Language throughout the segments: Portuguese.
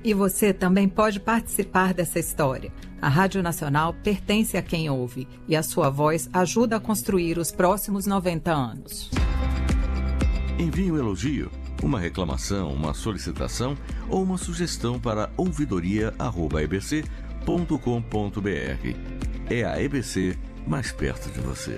E você também pode participar dessa história. A Rádio Nacional pertence a quem ouve e a sua voz ajuda a construir os próximos 90 anos. Envie um elogio, uma reclamação, uma solicitação ou uma sugestão para ouvidoria@ebc.com.br. É a EBC mais perto de você.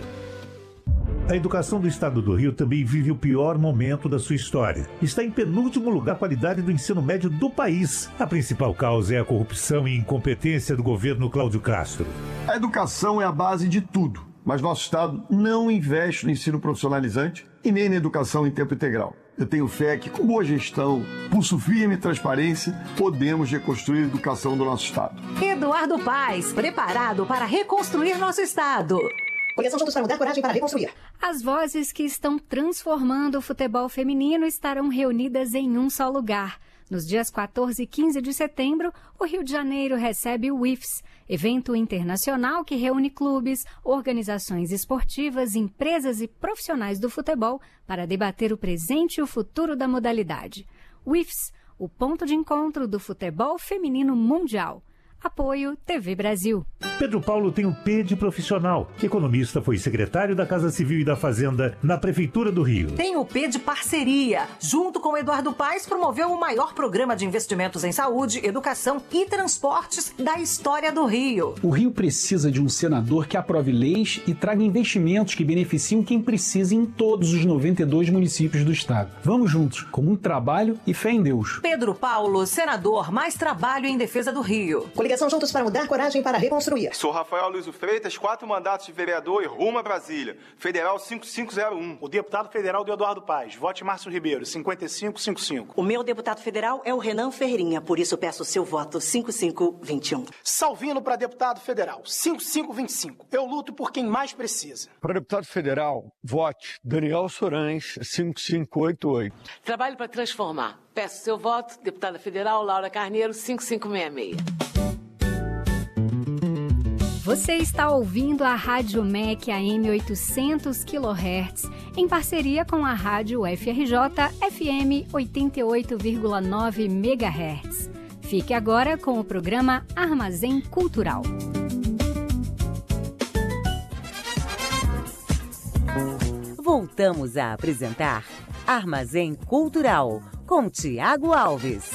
A educação do Estado do Rio também vive o pior momento da sua história. Está em penúltimo lugar a qualidade do ensino médio do país. A principal causa é a corrupção e incompetência do governo Cláudio Castro. A educação é a base de tudo, mas nosso Estado não investe no ensino profissionalizante e nem na educação em tempo integral. Eu tenho fé que, com boa gestão, pulso firme e transparência, podemos reconstruir a educação do nosso Estado. Eduardo Paes, preparado para reconstruir nosso Estado. Coligação Juntos para Mudar, coragem para reconstruir. As vozes que estão transformando o futebol feminino estarão reunidas em um só lugar. Nos dias 14 e 15 de setembro, o Rio de Janeiro recebe o IFES, evento internacional que reúne clubes, organizações esportivas, empresas e profissionais do futebol para debater o presente e o futuro da modalidade. O IFES, o ponto de encontro do futebol feminino mundial. Apoio TV Brasil. Pedro Paulo tem o P de profissional. Economista, foi secretário da Casa Civil e da Fazenda na Prefeitura do Rio. Tem o P de parceria. Junto com Eduardo Paes, promoveu o maior programa de investimentos em saúde, educação e transportes da história do Rio. O Rio precisa de um senador que aprove leis e traga investimentos que beneficiem quem precisa em todos os 92 municípios do estado. Vamos juntos, com muito trabalho e fé em Deus. Pedro Paulo, senador, mais trabalho em defesa do Rio. Coligação Juntos para Mudar, coragem para reconstruir. Sou Rafael Luiz Freitas, 4 mandatos de vereador e rumo a Brasília. Federal 5501. O deputado federal do Eduardo Paes. Vote Márcio Ribeiro, 5555. O meu deputado federal é o Renan Ferreirinha, por isso peço o seu voto 5521. Salvino para deputado federal, 5525. Eu luto por quem mais precisa. Para deputado federal, vote Daniel Sorães, 5588. Trabalho para transformar. Peço seu voto, deputada federal Laura Carneiro, 5566. Você está ouvindo a Rádio MEC AM 800 kHz, em parceria com a Rádio FRJ FM 88,9 MHz. Fique agora com o programa Armazém Cultural. Voltamos a apresentar Armazém Cultural, com Tiago Alves.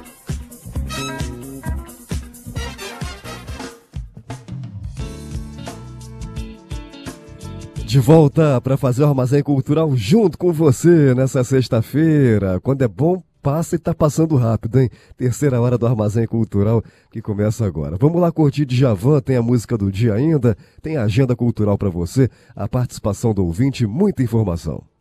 De volta para fazer o Armazém Cultural junto com você nessa sexta-feira. Quando é bom, passa e tá passando rápido, hein? Terceira hora do Armazém Cultural que começa agora. Vamos lá curtir Djavan, tem a música do dia ainda, tem a agenda cultural para você, a participação do ouvinte, muita informação.